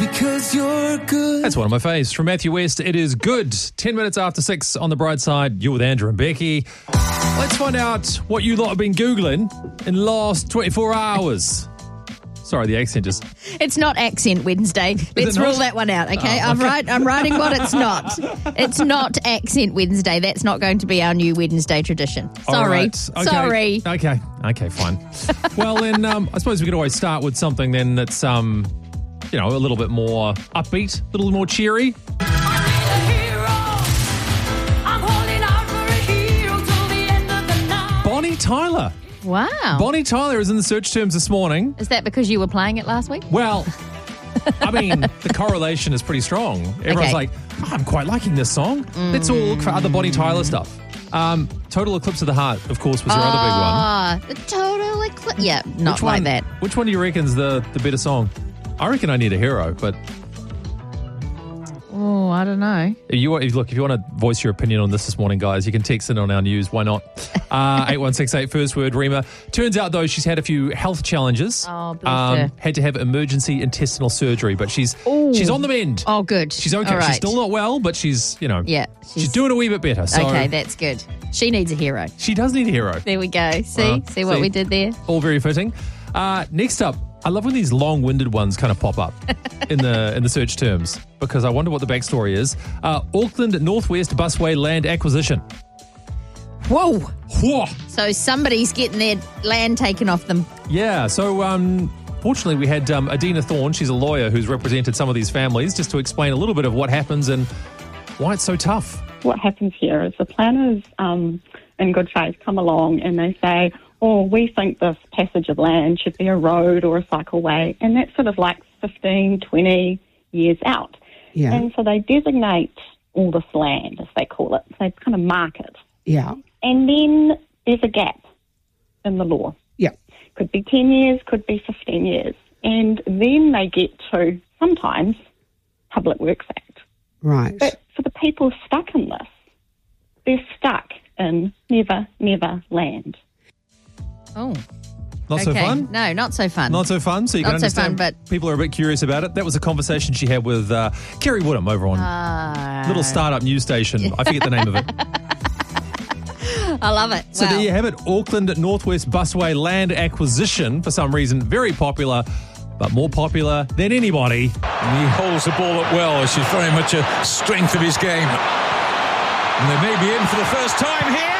because you're good. That's one of my faves. From Matthew West, it is good. 10 minutes after 6 on the bright side. You're with Andrew and Becky. Let's find out what you lot have been Googling in the last 24 hours. Sorry, the accent just... It's not Accent Wednesday. Let's rule that one out, okay? Oh, okay. I'm writing what it's not. It's not Accent Wednesday. That's not going to be our new Wednesday tradition. Sorry. All right. Okay. Sorry. Okay, fine. Well, then, I suppose we could always start with something then that's, a little bit more upbeat, a little more cheery. Bonnie Tyler. Wow. Bonnie Tyler is in the search terms this morning. Is that because you were playing it last week? Well, I mean, the correlation is pretty strong. Everyone's like, I'm quite liking this song. Let's all look for other Bonnie Tyler stuff. Total Eclipse of the Heart, of course, was your other big one. Ah, the Total Eclipse. Yeah, not like that. Which one do you reckon's the better song? I reckon I Need a Hero, but... Oh, I don't know. If you want to voice your opinion on this morning, guys, you can text it on our news. Why not? 8168, first word, Rima. Turns out, though, she's had a few health challenges. Oh, bless her. Had to have emergency intestinal surgery, but she's on the mend. Oh, good. She's okay. Right. She's still not well, but she's she's doing a wee bit better. So okay, that's good. She needs a hero. She does need a hero. There we go. See what we did there? All very fitting. Next up, I love when these long-winded ones kind of pop up in the search terms, because I wonder what the backstory is. Auckland Northwest Busway land acquisition. Whoa. So somebody's getting their land taken off them. Yeah, so fortunately we had Adina Thorne, she's a lawyer who's represented some of these families, just to explain a little bit of what happens and why it's so tough. What happens here is the planners in good faith come along and they say, we think this passage of land should be a road or a cycleway, and that's sort of like 15, 20 years out. Yeah. And so they designate all this land, as they call it. They kind of mark it. Yeah. And then there's a gap in the law. Yeah. Could be 10 years, could be 15 years. And then they get to, sometimes, Public Works Act. Right. But for the people stuck in this, they're stuck in never, never land. Oh. Not so fun? No, not so fun. Not so fun? So you can understand but people are a bit curious about it. That was a conversation she had with Kerry Woodham over on little startup news station. I forget the name of it. I love it. So there you have it. Auckland Northwest Busway land acquisition, for some reason, very popular, but more popular than anybody. And he holds the ball up well, which is very much a strength of his game. And they may be in for the first time here.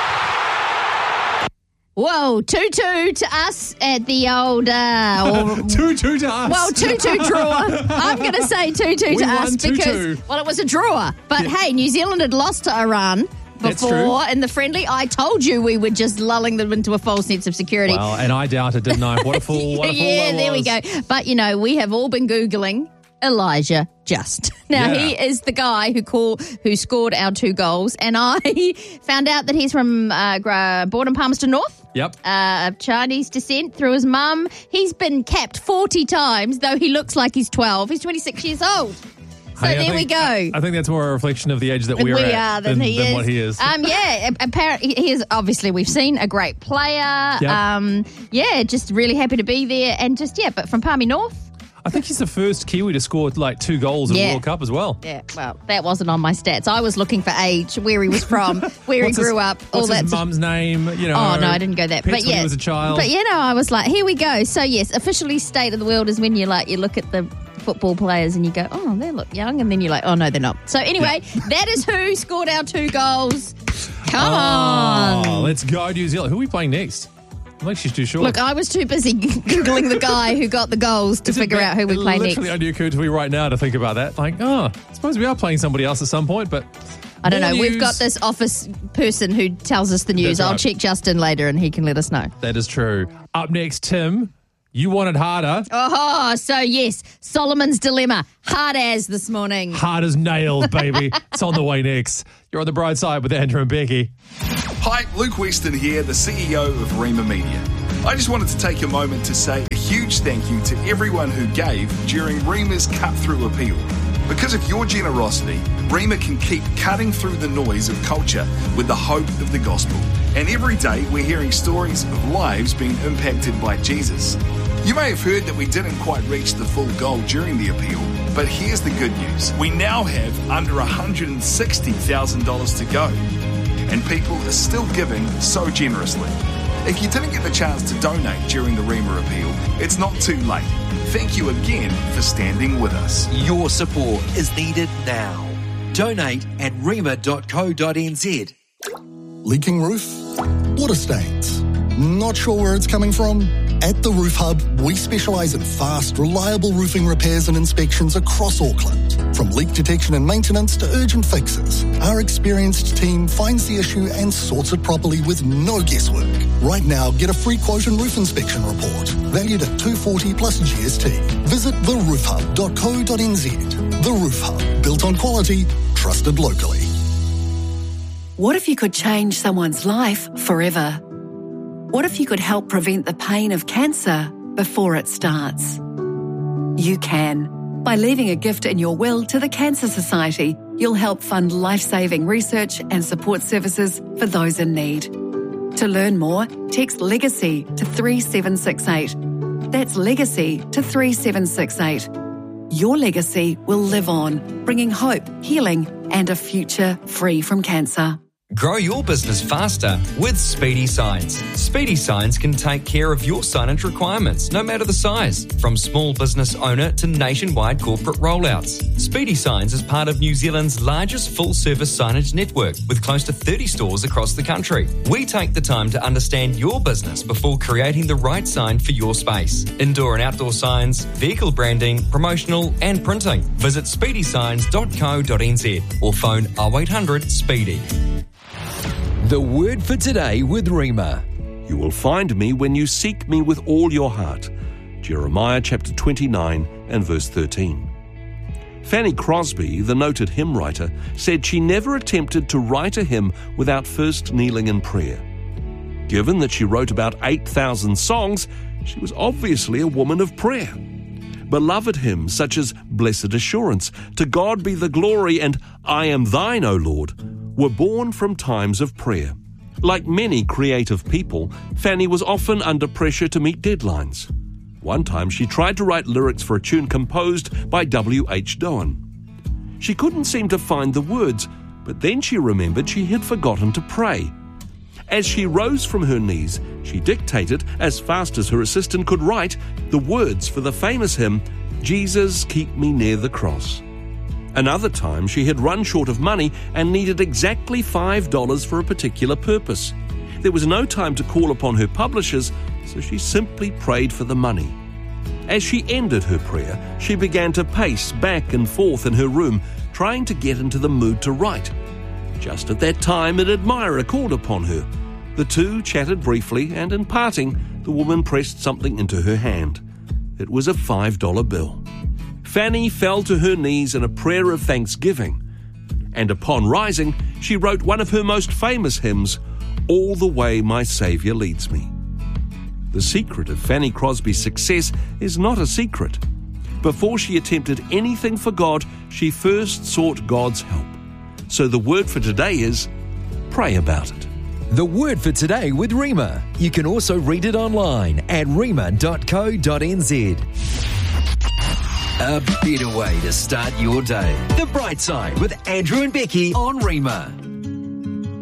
Whoa, 2-2 to us at the old... 2-2 to us. Well, 2-2 draw. I'm going to say 2-2 to us because, it was a draw. But hey, New Zealand had lost to Iran before in the friendly. I told you we were just lulling them into a false sense of security. Well, and I doubted, didn't I? What a fool, Yeah, there we go. But, we have all been Googling Elijah Just. Now, he is the guy who scored our 2 goals, and I found out that he's from born in Palmerston North. Yep. Of Chinese descent through his mum. He's been capped 40 times, though he looks like he's 12. He's 26 years old. So there we go. I think that's more a reflection of the age that we're at than what he is. Apparently he is. Obviously, we've seen a great player. Yep. Just really happy to be there, and but from Palmy North. I think he's the first Kiwi to score 2 goals in the World Cup as well. Yeah, well, that wasn't on my stats. I was looking for age, where he was from, where he grew up, all that. What's his mum's name? Oh, no, I didn't go that. But when he was a child. But, I was like, here we go. So, yes, officially state of the world is when you look at the football players and you go, oh, they look young. And then you're like, oh, no, they're not. So, anyway, that is who scored our 2 goals. Come on. Let's go, New Zealand. Who are we playing next? I think she's too short. Look, I was too busy Googling the guy who got the goals to figure out who we play next. It literally only occurred to me right now to think about that. I suppose we are playing somebody else at some point, but... I don't know. We've got this office person who tells us the news. I'll check Justin later and he can let us know. That is true. Up next, Tim, you wanted harder. Oh, so yes, Solomon's Dilemma. Hard as this morning. Hard as nails, baby. It's on the way next. You're on the bright side with Andrew and Becky. Hi, Luke Weston here, the CEO of Rima Media. I just wanted to take a moment to say a huge thank you to everyone who gave during Rima's cut-through appeal. Because of your generosity, Rima can keep cutting through the noise of culture with the hope of the gospel. And every day we're hearing stories of lives being impacted by Jesus. You may have heard that we didn't quite reach the full goal during the appeal, But here's the good news. We now have under $160,000 to go. And people are still giving so generously. If you didn't get the chance to donate during the Rima appeal, it's not too late. Thank you again for standing with us. Your support is needed now. Donate at rima.co.nz. Leaking roof? Water stains? Not sure where it's coming from? At the Roof Hub, we specialise in fast, reliable roofing repairs and inspections across Auckland. From leak detection and maintenance to urgent fixes, our experienced team finds the issue and sorts it properly with no guesswork. Right now, get a free quote and roof inspection report, valued at $240 plus GST. Visit theroofhub.co.nz. The Roof Hub, built on quality, trusted locally. What if you could change someone's life forever? What if you could help prevent the pain of cancer before it starts? You can. By leaving a gift in your will to the Cancer Society, you'll help fund life-saving research and support services for those in need. To learn more, text LEGACY to 3768. That's LEGACY to 3768. Your legacy will live on, bringing hope, healing, and a future free from cancer. Grow your business faster with Speedy Signs. Speedy Signs can take care of your signage requirements, no matter the size, from small business owner to nationwide corporate rollouts. Speedy Signs is part of New Zealand's largest full-service signage network, with close to 30 stores across the country. We take the time to understand your business before creating the right sign for your space. Indoor and outdoor signs, vehicle branding, promotional and printing. Visit speedysigns.co.nz or phone 0800 SPEEDY. The word for today with Rima. You will find me when you seek me with all your heart. Jeremiah chapter 29 and verse 13. Fanny Crosby, the noted hymn writer, said she never attempted to write a hymn without first kneeling in prayer. Given that she wrote about 8,000 songs, she was obviously a woman of prayer. Beloved hymns such as Blessed Assurance, To God Be the Glory, and I Am Thine, O Lord, were born from times of prayer. Like many creative people, Fanny was often under pressure to meet deadlines. One time she tried to write lyrics for a tune composed by W.H. Doan. She couldn't seem to find the words, but then she remembered she had forgotten to pray. As she rose from her knees, she dictated, as fast as her assistant could write, the words for the famous hymn, Jesus, Keep Me Near the Cross. Another time, she had run short of money and needed exactly $5 for a particular purpose. There was no time to call upon her publishers, so she simply prayed for the money. As she ended her prayer, she began to pace back and forth in her room, trying to get into the mood to write. Just at that time, an admirer called upon her. The two chatted briefly, and in parting, the woman pressed something into her hand. It was a $5 bill. Fanny fell to her knees in a prayer of thanksgiving, and upon rising, she wrote one of her most famous hymns, All the Way My Saviour Leads Me. The secret of Fanny Crosby's success is not a secret. Before she attempted anything for God, she first sought God's help. So the word for today is, pray about it. The word for today with Rima. You can also read it online at rima.co.nz. A better way to start your day. The Bright Side with Andrew and Becky on Rima.